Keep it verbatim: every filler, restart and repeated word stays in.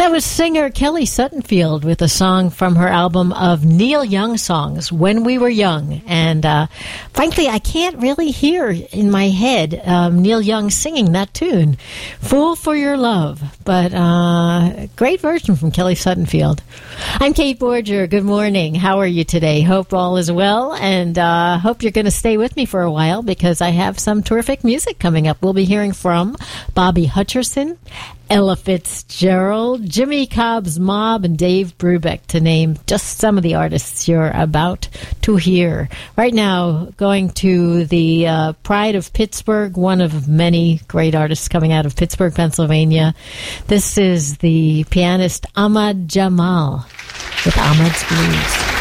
That was singer Kelly Suttonfield with a song from her album of Neil Young songs, When We Were Young. And uh, frankly, I can't really hear in my head um, Neil Young singing that tune, Fool for Your Love. But uh, great version from Kelly Suttonfield. I'm Kate Borger. Good morning. How are you today? Hope all is well, and uh, hope you're going to stay with me for a while because I have some terrific music coming up. We'll be hearing from Bobby Hutcherson, Ella Fitzgerald, Jimmy Cobb's Mob, and Dave Brubeck, to name just some of the artists you're about to hear. Right now, going to the uh, Pride of Pittsburgh, one of many great artists coming out of Pittsburgh, Pennsylvania. This is the pianist Ahmad Jamal with Ahmad's Blues.